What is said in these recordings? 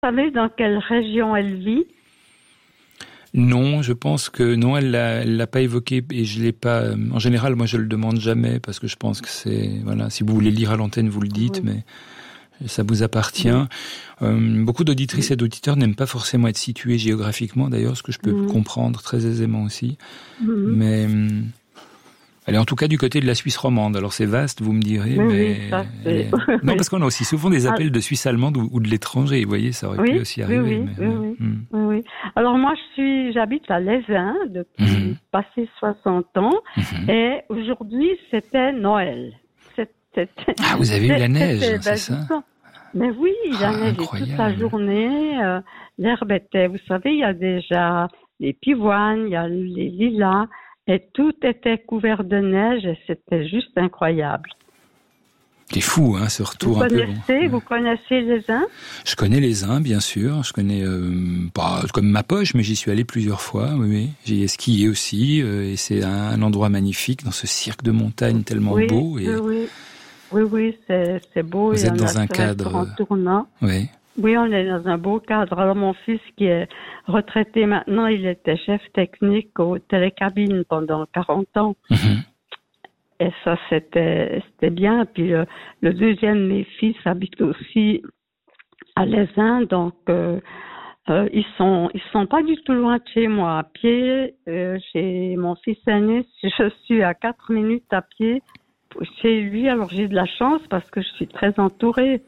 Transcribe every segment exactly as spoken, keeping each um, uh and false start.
savez dans quelle région elle vit? Non, je pense que non, elle l'a, elle l'a pas évoqué et je l'ai pas. En général, moi, je le demande jamais parce que je pense que c'est voilà. Si vous voulez lire à l'antenne, vous le dites, oui. Mais ça vous appartient. Oui. Euh, beaucoup d'auditrices oui. et d'auditeurs n'aiment pas forcément être situés géographiquement, d'ailleurs, ce que je peux mmh. comprendre très aisément aussi. Mmh. Mais elle est en tout cas du côté de la Suisse romande. Alors c'est vaste, vous me direz, oui, mais oui, ça, est... non, parce qu'on a aussi souvent des appels de Suisse allemande ou, ou de l'étranger. Vous voyez, ça aurait oui, pu aussi arriver. Oui, mais, oui, oui, hum. oui, oui. Alors moi, je suis, j'habite à Lézin depuis mmh. passé soixante ans, mmh. et aujourd'hui c'était Noël. C'était, ah, vous avez eu la neige, c'est ben, ça? Mais oui, il a ah, neigé toute la journée. Euh, l'herbe était, vous savez, il y a déjà les pivoines, il y a les lilas. Et tout était couvert de neige et c'était juste incroyable. C'est fou, hein, ce retour vous un connaissez, peu bon. Vous connaissez les uns? Je connais les uns, bien sûr. Je connais euh, pas comme ma poche, mais j'y suis allé plusieurs fois. Oui, oui. J'y ai skié aussi, euh, et c'est un, un endroit magnifique dans ce cirque de montagne tellement oui, beau. Et... Oui, oui, oui, c'est, c'est beau. Vous Il êtes dans un cadre en tournant. Oui. Oui, on est dans un beau cadre. Alors, mon fils, qui est retraité maintenant, il était chef technique aux télécabines pendant quarante ans. Mm-hmm. Et ça, c'était, c'était bien. Puis, euh, le deuxième de mes fils habite aussi à Lézin. Donc, euh, euh, ils sont, ils sont pas du tout loin de chez moi. À pied, euh, chez mon fils aîné, je suis à quatre minutes à pied chez lui. Alors, j'ai de la chance parce que je suis très entourée.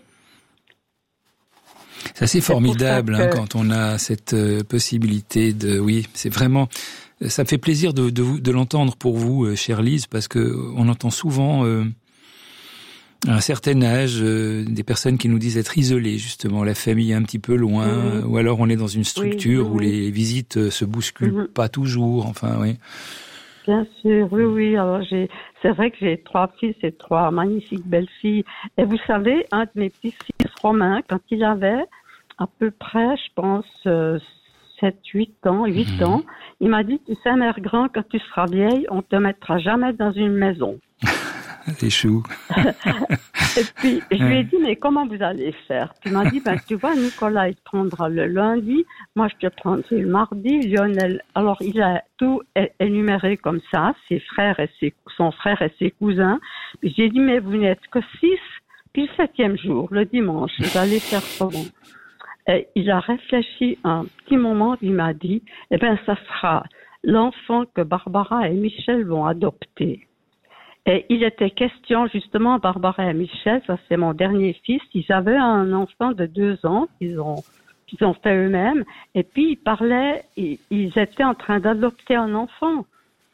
C'est assez formidable c'est que... hein, quand on a cette euh, possibilité de, oui, c'est vraiment, ça me fait plaisir de, de, de l'entendre pour vous, euh, chère Lise, parce que on entend souvent euh, à un certain âge euh, des personnes qui nous disent être isolées, justement, la famille est un petit peu loin, mmh. ou alors on est dans une structure oui, mmh. où les visites euh, se bousculent mmh. pas toujours, enfin, oui. Bien sûr, oui, oui. Alors j'ai, c'est vrai que j'ai trois fils et trois magnifiques belles-filles. Et vous savez, un de mes petits-fils Romain, quand il avait à peu près, je pense, euh, sept, huit ans, huit mmh. ans, il m'a dit, tu sais, mère grand, quand tu seras vieille, on te mettra jamais dans une maison. C'est chou. Et puis, je lui ai dit, mais comment vous allez faire? Puis il m'a dit, ben, tu vois, Nicolas, il te prendra le lundi, moi, je te prendrai le mardi, Lionel. Alors, il a tout énuméré comme ça, ses frères et ses, son frère et ses cousins. Puis j'ai dit, mais vous n'êtes que six. Puis le septième jour, le dimanche, vous allez faire comment? Et il a réfléchi un petit moment, il m'a dit, eh ben, ça sera l'enfant que Barbara et Michel vont adopter. Et il était question, justement, Barbara et Michel, ça c'est mon dernier fils, ils avaient un enfant de deux ans qu'ils ont, qu'ils ont fait eux-mêmes, et puis ils parlaient, ils, ils étaient en train d'adopter un enfant.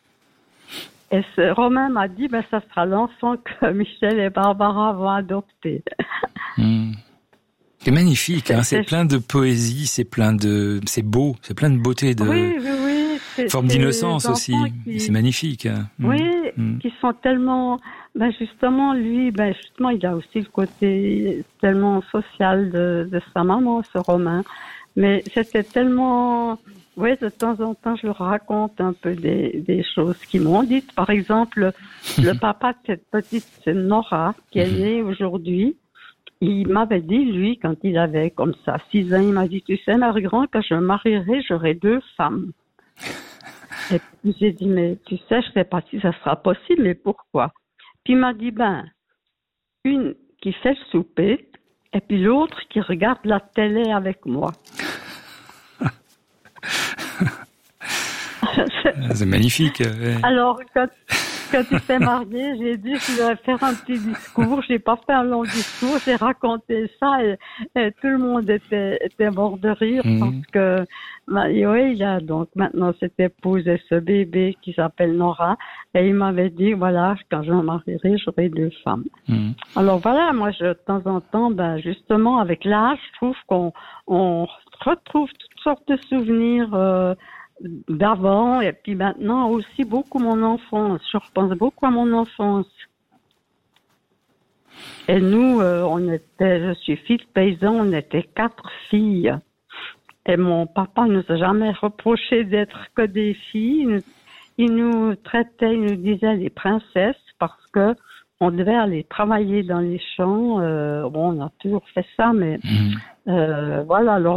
Et ce Romain m'a dit, ben, ça sera l'enfant que Michel et Barbara vont adopter. Mmh. C'est magnifique, c'est, hein, c'est, c'est plein de poésie, c'est plein de, c'est beau, c'est plein de beauté, de oui, oui, oui, c'est, forme d'innocence aussi. Qui, c'est magnifique. Hein. Oui, mmh. qui sont tellement, ben justement lui, ben justement il a aussi le côté tellement social de, de sa maman, ce Romain. Mais c'était tellement, oui, de temps en temps je leur raconte un peu des, des choses qu'ils m'ont dites. Par exemple, le papa de cette petite Nora qui est née aujourd'hui. Il m'avait dit, lui, quand il avait comme ça six ans, il m'a dit, tu sais, mère grand, quand je me marierai, j'aurai deux femmes. Et puis j'ai dit, mais tu sais, je sais pas si ça sera possible, mais pourquoi? Puis il m'a dit, ben, une qui fait le souper, et puis l'autre qui regarde la télé avec moi. C'est magnifique. Ouais. Alors, quand, quand il s'est marié, j'ai dit que je vais faire un petit discours. J'ai pas fait un long discours, j'ai raconté ça et, et tout le monde était, était mort de rire mmh. parce que, bah, oui, il a donc maintenant cette épouse et ce bébé qui s'appelle Nora et il m'avait dit, voilà, quand je me marierai, j'aurai deux femmes. Mmh. Alors voilà, moi, je, de temps en temps, ben, justement, avec l'âge, je trouve qu'on on retrouve toutes sortes de souvenirs, euh, d'avant et puis maintenant aussi beaucoup mon enfance. Je repense beaucoup à mon enfance. Et nous, euh, on était, je suis fille de paysan, on était quatre filles. Et mon papa nous a jamais reproché d'être que des filles. Il nous, il nous traitait, il nous disait les princesses parce que on devait aller travailler dans les champs. Euh, bon, on a toujours fait ça, mais mmh. euh, voilà. Alors